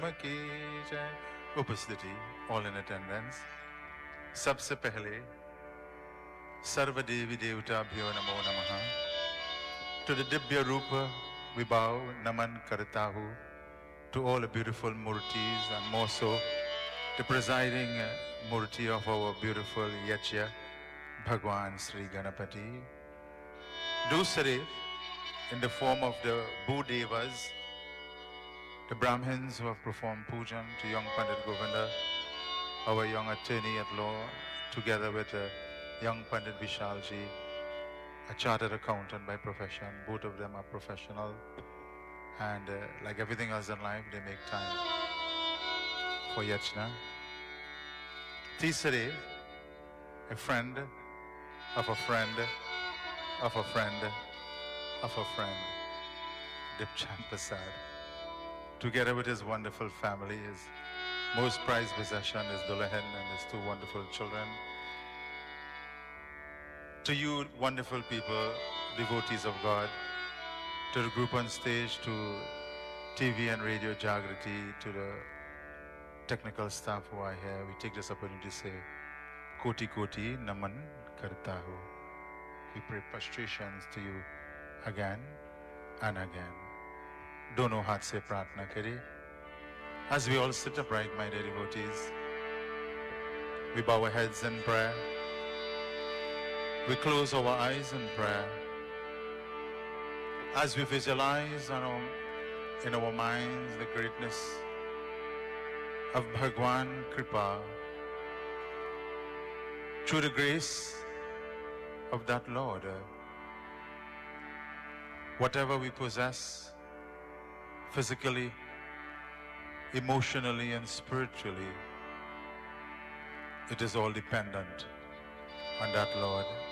की जय उपस्थिति all in attendance सबसे पहले सर्व देवी देवताभ्यो नमो नमः to the Dibya Rupa we bow naman karta hu to all the beautiful murtis and more so the presiding murti of our beautiful Yachya Bhagwan Sri Ganapati दूसरे in the form of the Bhudevas, the Brahmins who have performed pujan to young Pandit Govinda, our young attorney at law, together with young Pandit Vishalji, a chartered accountant by profession. Both of them are professional, and like everything else in life, they make time for yachna. Tisare, a friend of a friend of a friend of a friend, Dipchand Prasad, together with his wonderful family, his most prized possession, his Dullahan and his two wonderful children. To you, wonderful people, devotees of God, to the group on stage, to TV and radio Jagrati, to the technical staff who are here, we take this opportunity to say, Koti Koti Naman Karta Hu. We pray prostrations to you again and again. Dono haath se pratna kare. As we all sit upright, my dear devotees, we bow our heads in prayer. We close our eyes in prayer. As we visualize in our minds the greatness of Bhagwan Kripa, through the grace of that Lord, whatever we possess physically, emotionally and spiritually, it is all dependent on that Lord.